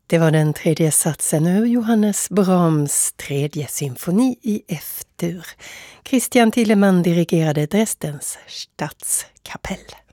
Det var den tredje satsen ur Johannes Brahms tredje symfoni i F-dur. Christian Thielemann dirigerade Dresdens Stadskapell.